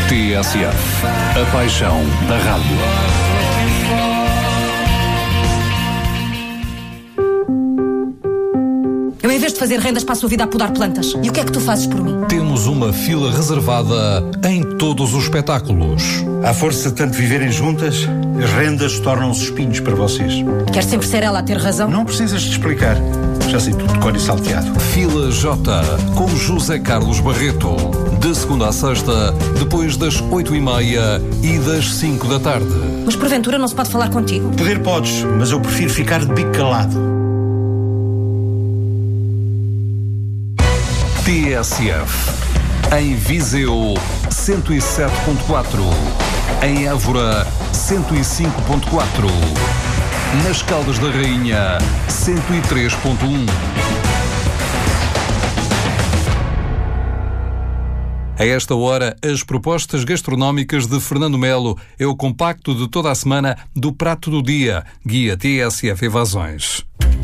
TSF, a paixão da rádio. Eu, em vez de fazer rendas, passo a vida a podar plantas. E o que é que tu fazes por mim? Temos uma fila reservada em todos os espetáculos. À força de tanto viverem juntas, as rendas tornam-se espinhos para vocês. Quer sempre ser ela a ter razão? Não precisas de explicar. Já sei tudo de cor e salteado. Fila J, com José Carlos Barreto. De segunda a sexta, depois das 8h30 e das 5 da tarde. Mas porventura não se pode falar contigo? Poder podes, mas eu prefiro ficar de bico calado. TSF. Em Viseu, 107.4. Em Évora, 105.4. Nas Caldas da Rainha, 103.1. A esta hora, as propostas gastronómicas de Fernando Melo é o compacto de toda a semana do Prato do Dia, guia TSF Evasões.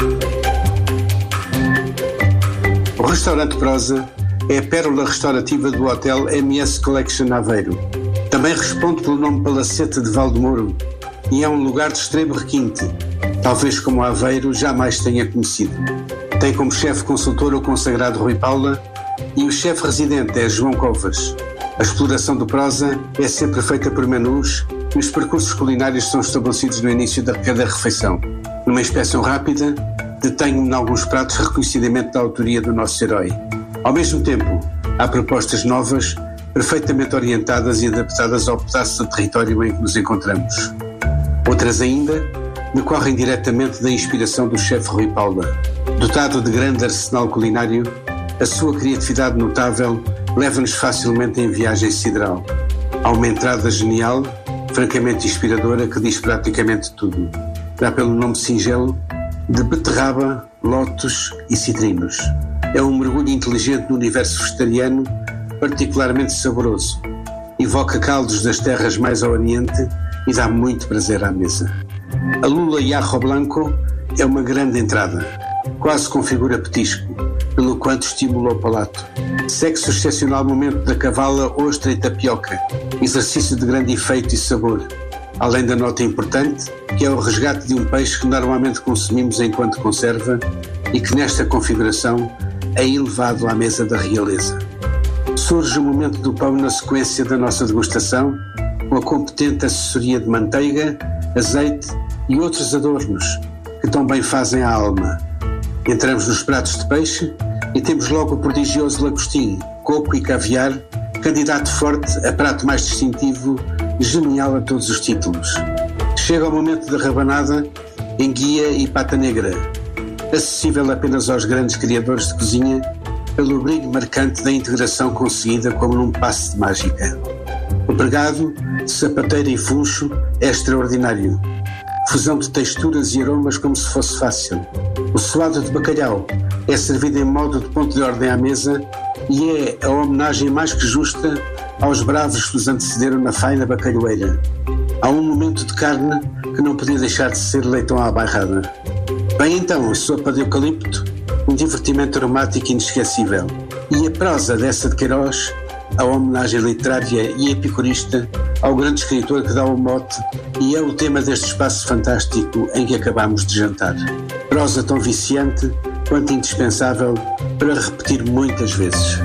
O restaurante Prosa é a pérola restaurativa do Hotel MS Collection Aveiro. Também responde pelo nome Palacete de Valdemoro e é um lugar de extremo requinte, talvez como Aveiro jamais tenha conhecido. Tem como chefe consultor o consagrado Rui Paula e o chefe residente é João Covas. A exploração do Prosa é sempre feita por menus e os percursos culinários são estabelecidos no início de cada refeição. Numa inspeção rápida, detenho-me em alguns pratos reconhecidamente da autoria do nosso herói. Ao mesmo tempo, há propostas novas, perfeitamente orientadas e adaptadas ao pedaço de território em que nos encontramos. Outras ainda decorrem diretamente da inspiração do chefe Rui Paula. Dotado de grande arsenal culinário, a sua criatividade notável leva-nos facilmente em viagem sideral. Há uma entrada genial, francamente inspiradora, que diz praticamente tudo. Dá pelo nome singelo de beterraba, lótus e citrinos. É um mergulho inteligente no universo vegetariano, particularmente saboroso. Evoca caldos das terras mais ao oriente e dá muito prazer à mesa. A lula e arro blanco é uma grande entrada, quase configura petisco, pelo quanto estimula o palato. Segue-se o excepcional momento da cavala, ostra e tapioca, exercício de grande efeito e sabor, além da nota importante, que é o resgate de um peixe que normalmente consumimos enquanto conserva e que nesta configuração é elevado à mesa da realeza. Surge o momento do pão na sequência da nossa degustação, com a competente assessoria de manteiga, azeite e outros adornos, que tão bem fazem à alma. Entramos nos pratos de peixe e temos logo o prodigioso lagostim, coco e caviar, candidato forte a prato mais distintivo, genial a todos os títulos. Chega o momento da rabanada, enguia e pata negra, acessível apenas aos grandes criadores de cozinha, pelo brilho marcante da integração conseguida como num passe de mágica. O pregado, de sapateira e funcho, é extraordinário. Fusão de texturas e aromas como se fosse fácil. O suado de bacalhau é servido em modo de ponto de ordem à mesa e é a homenagem mais que justa aos bravos que nos antecederam na faina bacalhoeira. Há um momento de carne que não podia deixar de ser leitão à bairrada. Bem então, a sopa de eucalipto, um divertimento aromático inesquecível. E a prosa dessa de Queiroz, a homenagem literária e epicurista ao grande escritor que dá o mote e é o tema deste espaço fantástico em que acabamos de jantar. Prosa tão viciante quanto indispensável para repetir muitas vezes.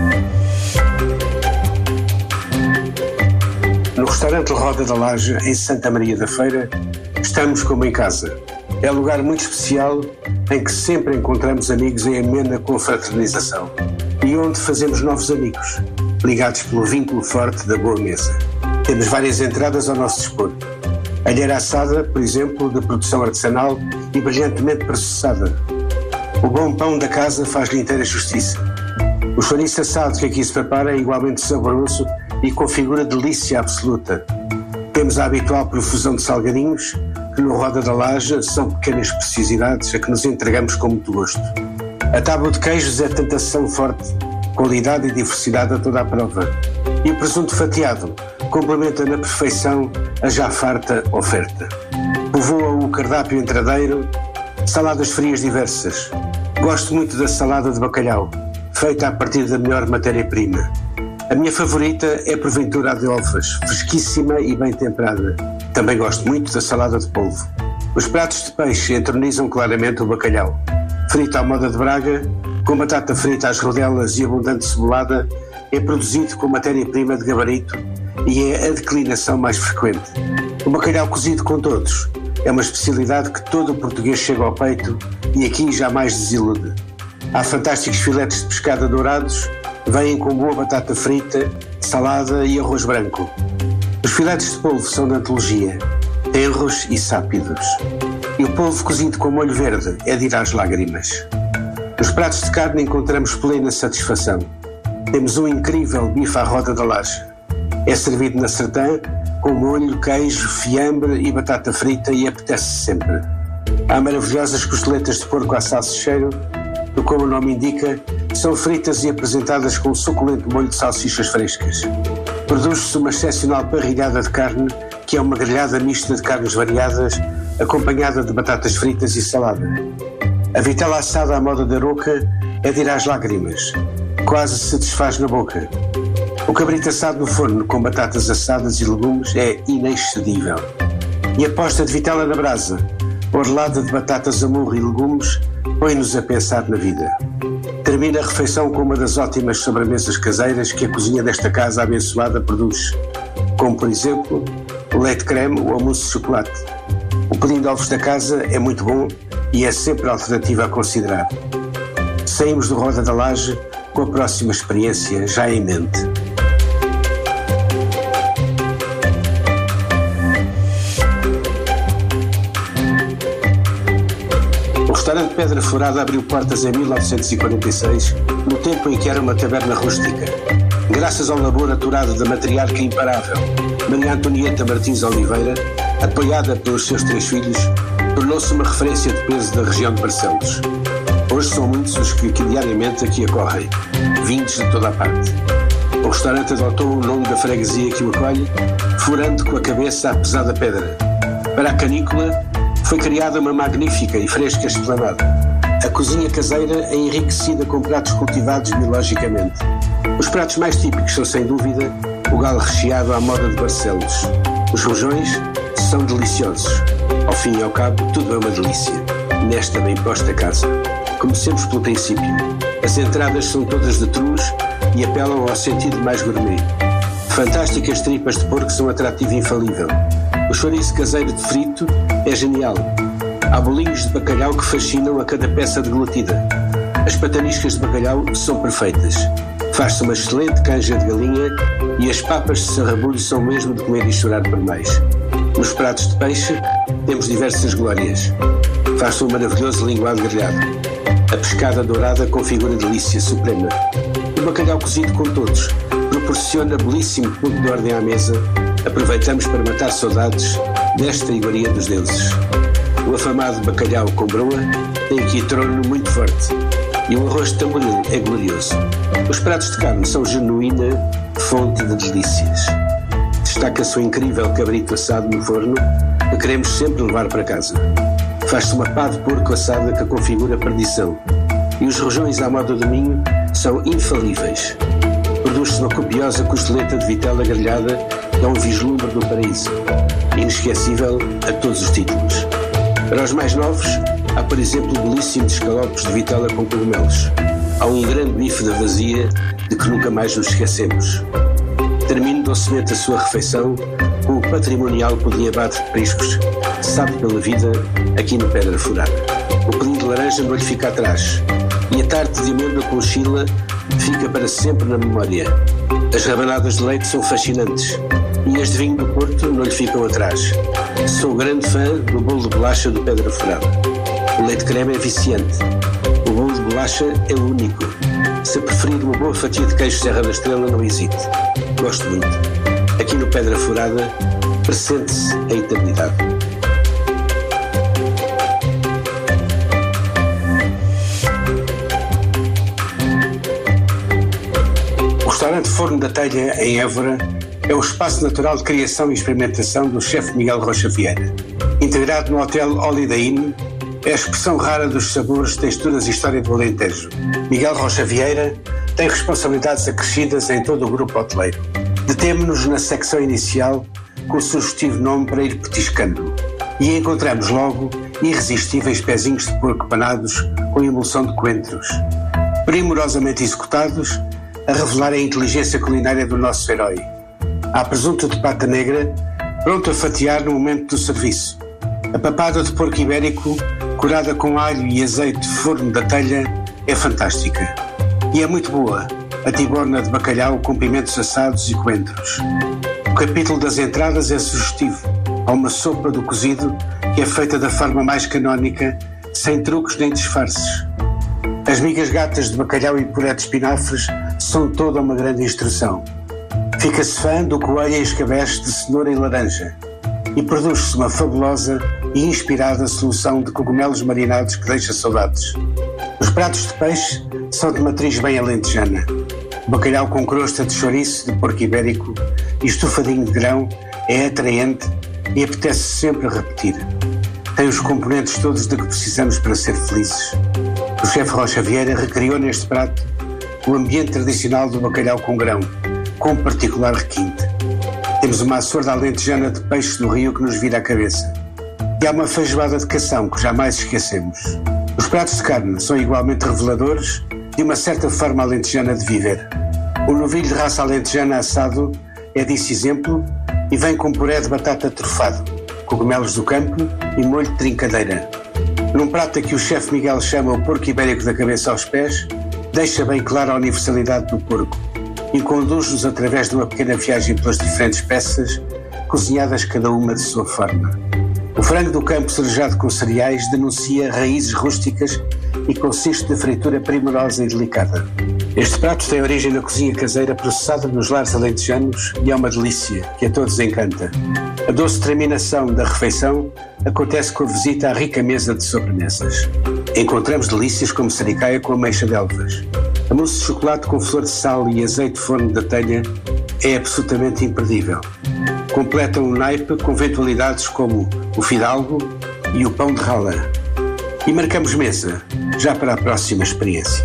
No restaurante Roda da Laje, em Santa Maria da Feira, estamos como em casa. É um lugar muito especial em que sempre encontramos amigos em amena confraternização e onde fazemos novos amigos, ligados pelo vínculo forte da boa mesa. Temos várias entradas ao nosso dispor. Alheira assada, por exemplo, de produção artesanal e brilhantemente processada. O bom pão da casa faz-lhe inteira justiça. O chouriço assado que aqui se prepara é igualmente saboroso e configura delícia absoluta. Temos a habitual profusão de salgadinhos, que no Roda da Laje são pequenas preciosidades a que nos entregamos com muito gosto. A tábua de queijos é tentação forte, qualidade e diversidade a toda a prova. E o presunto fatiado complementa na perfeição a já farta oferta. Povoa o cardápio entradeiro, saladas frias diversas. Gosto muito da salada de bacalhau, feita a partir da melhor matéria-prima. A minha favorita é porventura a de alfas, fresquíssima e bem temperada. Também gosto muito da salada de polvo. Os pratos de peixe entronizam claramente o bacalhau. Frito à moda de Braga, com batata frita às rodelas e abundante cebolada, é produzido com matéria-prima de gabarito e é a declinação mais frequente. O bacalhau cozido com todos é uma especialidade que todo o português chega ao peito e aqui jamais desilude. Há fantásticos filetes de pescada dourados, vêm com boa batata frita, salada e arroz branco. Os filetes de polvo são de antologia, tenros e sápidos. E o polvo cozido com molho verde é de ir às lágrimas. Nos pratos de carne encontramos plena satisfação. Temos um incrível bife à roda da laje. É servido na sertã, com molho, queijo, fiambre e batata frita e apetece sempre. Há maravilhosas costeletas de porco à salsicheiro, que, como o nome indica, são fritas e apresentadas com um suculento molho de salsichas frescas. Produz-se uma excepcional parrilhada de carne, que é uma grelhada mista de carnes variadas, acompanhada de batatas fritas e salada. A vitela assada à moda da Aroca é de ir às lágrimas. Quase se desfaz na boca. O cabrito assado no forno com batatas assadas e legumes é inexcedível. E a posta de vitela na brasa, orlada de batatas a murro e legumes, põe-nos a pensar na vida. Termina a refeição com uma das ótimas sobremesas caseiras que a cozinha desta casa abençoada produz, como por exemplo o leite creme ou a mousse de chocolate. O pudim de ovos da casa é muito bom e é sempre a alternativa a considerar. Saímos do Roda da Laje com a próxima experiência já em mente. O restaurante Pedra Furada abriu portas em 1946, no tempo em que era uma taberna rústica. Graças ao labor aturado da matriarca imparável, Maria Antonieta Martins Oliveira, apoiada pelos seus 3 filhos, tornou-se uma referência de peso da região de Barcelos. Hoje são muitos os que diariamente aqui acorrem, vindos de toda a parte. O restaurante adotou o nome da freguesia que o acolhe, furando com a cabeça a pesada pedra. Para a canícula, foi criada uma magnífica e fresca esplanada. A cozinha caseira é enriquecida com pratos cultivados biologicamente. Os pratos mais típicos são, sem dúvida, o galo recheado à moda de Barcelos. Os rojões são deliciosos. Ao fim e ao cabo, tudo é uma delícia, nesta bem posta casa. Comecemos pelo princípio. As entradas são todas de trus e apelam ao sentido mais gourmet. Fantásticas tripas de porco são atrativo infalível. O chouriço caseiro de frito é genial. Há bolinhos de bacalhau que fascinam a cada peça deglutada. As pataniscas de bacalhau são perfeitas. Faz-se uma excelente canja de galinha e as papas de sarrabulho são mesmo de comer e chorar por mais. Nos pratos de peixe temos diversas glórias. Faz-se um maravilhoso linguado grelhado. A pescada dourada configura delícia suprema. O bacalhau cozido com todos proporciona belíssimo ponto de ordem à mesa. Aproveitamos para matar saudades desta iguaria dos deuses. O afamado bacalhau com broa tem aqui trono muito forte e o arroz de tamboril é glorioso. Os pratos de carne são genuína fonte de delícias. Destaca-se o incrível cabrito assado no forno que queremos sempre levar para casa. Faz-se uma pá de porco assada que configura a perdição. E os rojões à moda do Minho são infalíveis. Produz-se uma copiosa costeleta de vitela grelhada que é um vislumbre do paraíso. Inesquecível a todos os títulos. Para os mais novos, há por exemplo belíssimos escalopes de vitela com cogumelos. Há um grande bife da vazia de que nunca mais nos esquecemos. Termine docemente a sua refeição com o patrimonial pudim abate de priscos, sabe pela vida, aqui no Pedra Furada. O pudim de laranja não lhe fica atrás e a tarte de amêndoa com chila fica para sempre na memória. As rabanadas de leite são fascinantes e as de vinho do Porto não lhe ficam atrás. Sou grande fã do bolo de bolacha do Pedra Furada. O leite creme é viciante. O bolo de bolacha é o único. Se preferir uma boa fatia de queijo Serra da Estrela, não hesite. Gosto muito. Aqui no Pedra Furada, pressente-se a eternidade. O restaurante Forno da Telha, em Évora, é o espaço natural de criação e experimentação do chefe Miguel Rocha Vieira. Integrado no Hotel Holiday Inn, é a expressão rara dos sabores, texturas e história do Alentejo. Miguel Rocha Vieira tem responsabilidades acrescidas em todo o grupo hoteleiro. Detemo-nos na secção inicial com o sugestivo nome para ir petiscando e encontramos logo irresistíveis pezinhos de porco panados com emulsão de coentros, primorosamente executados, a revelar a inteligência culinária do nosso herói. Há presunto de pata negra, pronto a fatiar no momento do serviço. A papada de porco ibérico, curada com alho e azeite de forno da telha, é fantástica. E é muito boa a tiborna de bacalhau com pimentos assados e coentros. O capítulo das entradas é sugestivo. Há uma sopa do cozido que é feita da forma mais canónica, sem truques nem disfarces. As migas gatas de bacalhau e puré de espinafres são toda uma grande instrução. Fica-se fã do coelho em escabeche de cenoura e laranja e produz-se uma fabulosa e inspirada solução de cogumelos marinados que deixa saudades. Os pratos de peixe são de matriz bem alentejana. Bacalhau com crosta de chouriço de porco ibérico e estufadinho de grão é atraente e apetece sempre repetir. Tem os componentes todos de que precisamos para ser felizes. O chefe Rocha Vieira recriou neste prato o ambiente tradicional do bacalhau com grão, com particular requinte. Temos uma açorda alentejana de peixe do rio que nos vira a cabeça. E há uma feijoada de cação que jamais esquecemos. Os pratos de carne são igualmente reveladores de uma certa forma alentejana de viver. O novilho de raça alentejana assado é disso exemplo e vem com puré de batata trufado, cogumelos do campo e molho de trincadeira. Num prato a que o chefe Miguel chama o porco ibérico da cabeça aos pés, deixa bem clara a universalidade do porco e conduz-nos através de uma pequena viagem pelas diferentes peças, cozinhadas cada uma de sua forma. O frango do campo cerejado com cereais denuncia raízes rústicas e consiste de fritura primorosa e delicada. Este prato tem origem na cozinha caseira processada nos lares alentejanos e é uma delícia que a todos encanta. A doce terminação da refeição acontece com a visita à rica mesa de sobremesas. Encontramos delícias como sericaia com ameixa de elvas. A mousse de chocolate com flor de sal e azeite de forno da telha é absolutamente imperdível. Completam o naipe com eventualidades como o fidalgo e o pão de rala. E marcamos mesa, já para a próxima experiência.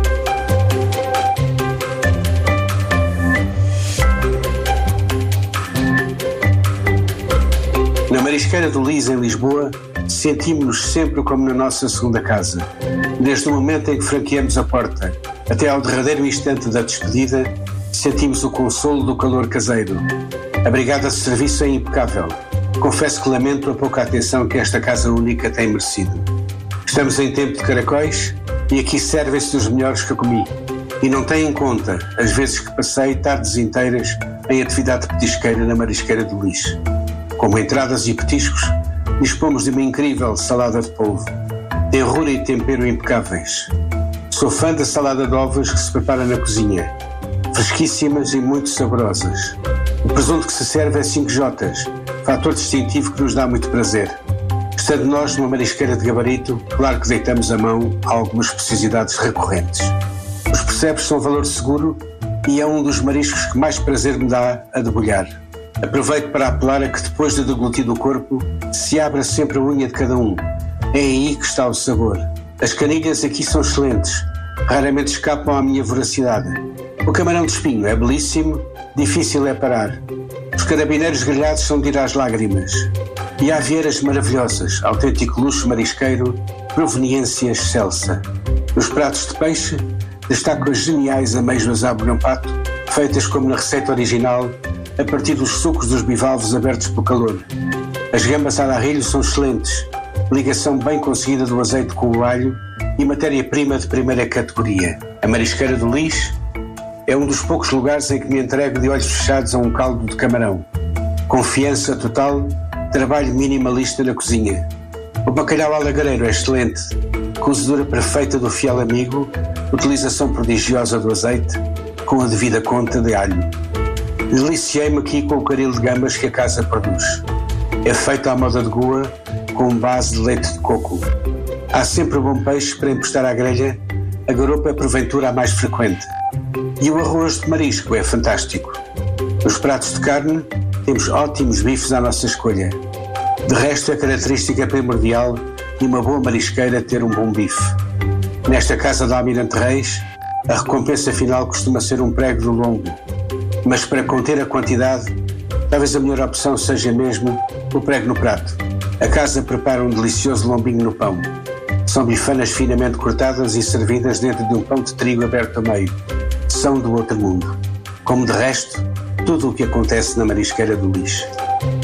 Na Marisqueira do Lis, em Lisboa, sentimos-nos sempre como na nossa segunda casa. Desde o momento em que franqueamos a porta até ao derradeiro instante da despedida, sentimos o consolo do calor caseiro. A brigada de serviço é impecável. Confesso que lamento a pouca atenção que esta casa única tem merecido. Estamos em tempo de caracóis e aqui servem-se dos melhores que comi. E não têm em conta as vezes que passei tardes inteiras em atividade petisqueira na Marisqueira do Lis. Como entradas e petiscos, dispomos de uma incrível salada de polvo, tenrura e tempero impecáveis. Sou fã da salada de ovos que se prepara na cozinha, fresquíssimas e muito saborosas. O presunto que se serve é 5Js, fator distintivo que nos dá muito prazer. Estando nós numa marisqueira de gabarito, claro que deitamos a mão a algumas preciosidades recorrentes. Os percebes são valor seguro e é um dos mariscos que mais prazer me dá a debulhar. Aproveito para apelar a que depois de deglutido o corpo, se abra sempre a unha de cada um. É aí que está o sabor. As canilhas aqui são excelentes, raramente escapam à minha voracidade. O camarão de espinho é belíssimo, difícil é parar. Os carabineiros grelhados são de ir às lágrimas. E há vieiras maravilhosas, autêntico luxo marisqueiro, proveniência excelsa. Nos pratos de peixe, destaco as geniais amêijoas à bolhão-pato, feitas como na receita original, a partir dos sucos dos bivalves abertos pelo calor. As gambas à larrilho são excelentes, ligação bem conseguida do azeite com o alho e matéria-prima de primeira categoria. A Marisqueira do Lis é um dos poucos lugares em que me entrego de olhos fechados a um caldo de camarão. Confiança total, trabalho minimalista na cozinha. O bacalhau alagareiro é excelente, cozedura perfeita do fiel amigo, utilização prodigiosa do azeite, com a devida conta de alho. Deliciei-me aqui com o caril de gambas que a casa produz. É feito à moda de Goa, com base de leite de coco. Há sempre bom peixe para emprestar à grelha, a garopa é porventura a mais frequente. E o arroz de marisco é fantástico. Nos pratos de carne, temos ótimos bifes à nossa escolha. De resto, é característica primordial de uma boa marisqueira ter um bom bife. Nesta casa da Almirante Reis, A recompensa final costuma ser um prego do lombo, mas para conter a quantidade, talvez a melhor opção seja mesmo o prego no prato. A casa prepara um delicioso lombinho no pão. São bifanas finamente cortadas e servidas dentro de um pão de trigo aberto a meio. São do outro mundo. Como de resto, tudo o que acontece na marisqueira do Lixo.